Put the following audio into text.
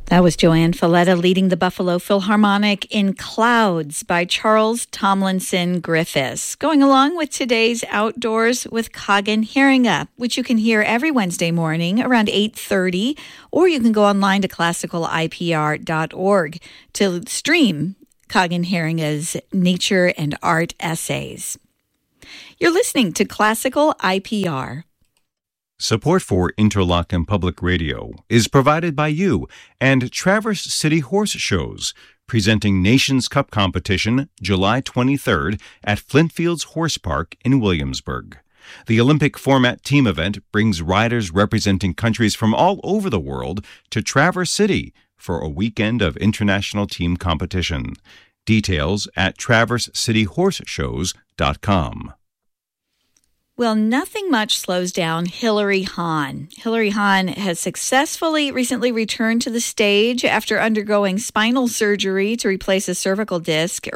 That was Joanne Falletta leading the Buffalo Philharmonic in Clouds by Charles Tomlinson Griffiths. Going along with today's Outdoors with Kagan Haringa, which you can hear every Wednesday morning around 8:30, or you can go online to classicalipr.org to stream Kagan Haringa's nature and art essays. You're listening to Classical IPR. Support for Interlochen Public Radio is provided by you and Traverse City Horse Shows, presenting Nations Cup competition July 23rd at Flintfields Horse Park in Williamsburg. The Olympic format team event brings riders representing countries from all over the world to Traverse City for a weekend of international team competition. Details at traversecityhorseshows.com. Well, nothing much slows down Hilary Hahn. Hilary Hahn has successfully recently returned to the stage after undergoing spinal surgery to replace a cervical disc